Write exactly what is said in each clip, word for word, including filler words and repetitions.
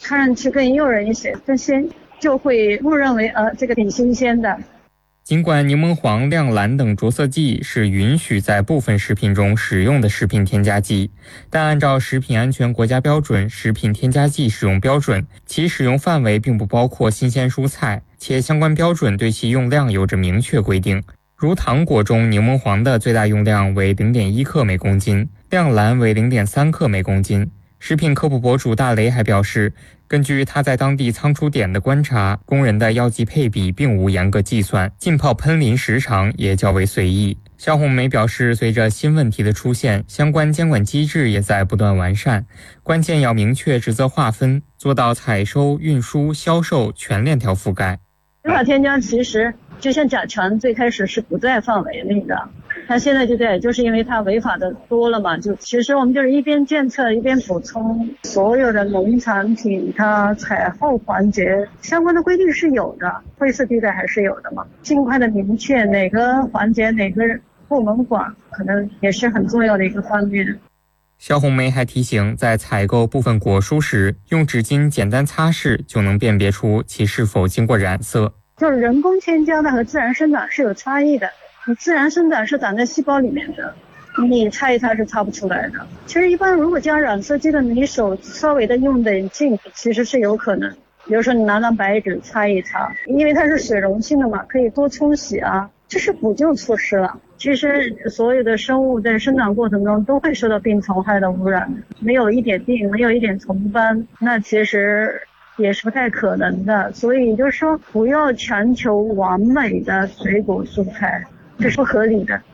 看上去更诱人一些，更鲜，就会误认为呃这个挺新鲜的。 尽管柠檬黄、亮蓝等着色剂是允许在部分食品中使用的食品添加剂，但按照食品安全国家标准《食品添加剂使用标准》，其使用范围并不包括新鲜蔬菜，且相关标准对其用量有着明确规定。如糖果中柠檬黄的最大用量为 零点一克每公斤，亮蓝为 零点三克每公斤。食品科普博主大雷还表示，根据他在当地仓储点的观察，工人的药剂配比并无严格计算，浸泡喷淋时长也较为随意。肖红梅表示，随着新问题的出现，相关监管机制也在不断完善，关键要明确职责划分，做到采收、运输、销售全链条覆盖。 非法添加其实就像甲醛最开始是不在范围内的，它现在就在，就是因为它违法的多了嘛，就其实我们就是一边监测一边补充。所有的农产品它采后环节相关的规定是有的，灰色地带还是有的嘛，尽快的明确哪个环节哪个部门管，可能也是很重要的一个方面。 肖红梅还提醒，在采购部分果蔬时，用纸巾简单擦拭就能辨别出其是否经过染色。 就是人工添加的和自然生长是有差异的，你自然生长是长在细胞里面的，你擦一擦是擦不出来的。其实一般如果加染色剂的，你手稍微的用点劲，其实是有可能。比如说你拿张白纸擦一擦，因为它是水溶性的嘛，可以多冲洗啊，这是补救措施了。其实所有的生物在生长过程中都会受到病虫害的污染，没有一点病，没有一点虫斑，那其实也是不太可能的。所以就是说，不要强求完美的水果蔬菜，这是不合理的。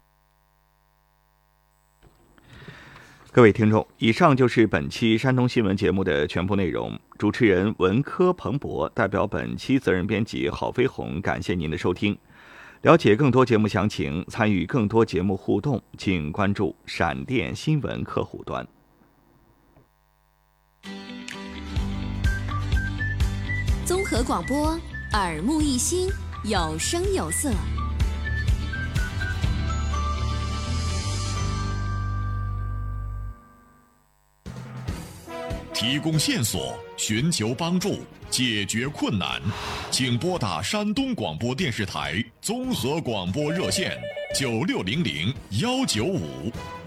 各位听众，以上就是本期山东新闻节目的全部内容。主持人文科彭博代表本期责任编辑郝飞鸿，感谢您的收听。了解更多节目详情，参与更多节目互动，请关注闪电新闻客户端。 综合广播，耳目一新，有声有色。 提供线索，寻求帮助，解决困难，请拨打山东广播电视台综合广播热线九六零零幺九五。